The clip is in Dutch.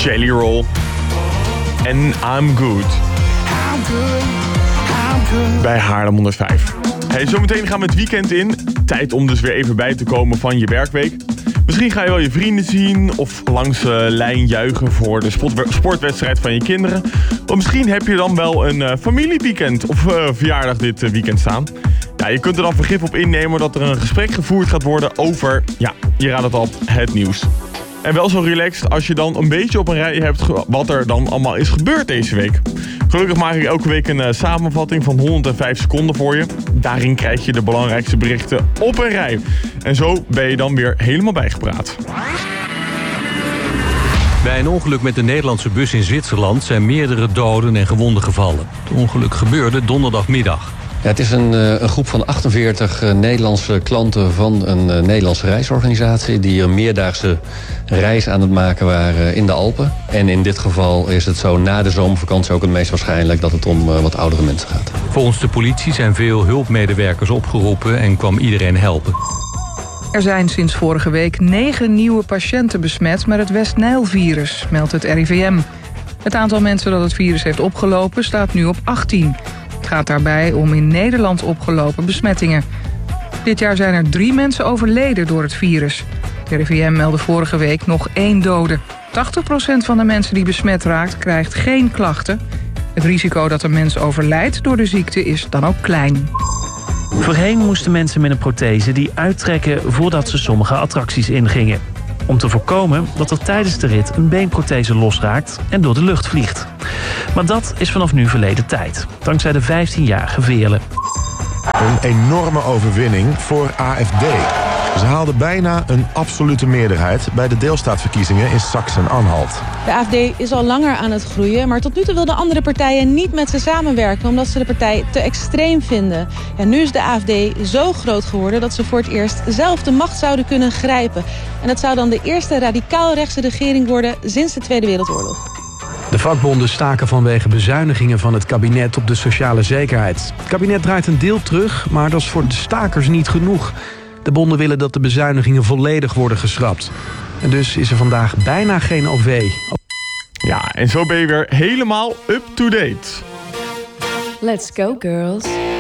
Jelly Roll en I'm Good. Bij Haarlem 105. Hey, zometeen gaan we het weekend in. Tijd om dus weer even bij te komen van je werkweek. Misschien ga je wel je vrienden zien of langs de lijn juichen voor de sportwedstrijd van je kinderen. Of misschien heb je dan wel een familieweekend of verjaardag dit weekend staan. Ja, je kunt er dan vergif op innemen dat er een gesprek gevoerd gaat worden over, ja, je raadt het al, het nieuws. En wel zo relaxed als je dan een beetje op een rij hebt wat er dan allemaal is gebeurd deze week. Gelukkig maak ik elke week een samenvatting van 105 seconden voor je. Daarin krijg je de belangrijkste berichten op een rij. En zo ben je dan weer helemaal bijgepraat. Bij een ongeluk met de Nederlandse bus in Zwitserland zijn meerdere doden en gewonden gevallen. Het ongeluk gebeurde donderdagmiddag. Ja, het is een groep van 48 Nederlandse klanten van een Nederlandse reisorganisatie die een meerdaagse reis aan het maken waren in de Alpen. En in dit geval is het zo na de zomervakantie ook het meest waarschijnlijk dat het om wat oudere mensen gaat. Volgens de politie zijn veel hulpmedewerkers opgeroepen en kwam iedereen helpen. Er zijn sinds vorige week 9 nieuwe patiënten besmet met het West-Nijl-virus, meldt het RIVM. Het aantal mensen dat het virus heeft opgelopen staat nu op 18. Het gaat daarbij om in Nederland opgelopen besmettingen. Dit jaar zijn er 3 mensen overleden door het virus. De RIVM meldde vorige week nog 1 dode. 80% van de mensen die besmet raakt krijgt geen klachten. Het risico dat een mens overlijdt door de ziekte is dan ook klein. Voorheen moesten mensen met een prothese die uittrekken voordat ze sommige attracties ingingen. Om te voorkomen dat er tijdens de rit een beenprothese losraakt en door de lucht vliegt. Maar dat is vanaf nu verleden tijd, dankzij de 15-jarige Veerle. Een enorme overwinning voor AFD. Ze haalden bijna een absolute meerderheid bij de deelstaatverkiezingen in Sachsen-Anhalt. De AFD is al langer aan het groeien, maar tot nu toe wilden andere partijen niet met ze samenwerken omdat ze de partij te extreem vinden. Ja, nu is de AFD zo groot geworden dat ze voor het eerst zelf de macht zouden kunnen grijpen. En dat zou dan de eerste radicaal-rechtse regering worden sinds de Tweede Wereldoorlog. De vakbonden staken vanwege bezuinigingen van het kabinet op de sociale zekerheid. Het kabinet draait een deel terug, maar dat is voor de stakers niet genoeg. De bonden willen dat de bezuinigingen volledig worden geschrapt. En dus is er vandaag bijna geen OV. Ja, en zo ben je weer helemaal up-to-date. Let's go, girls.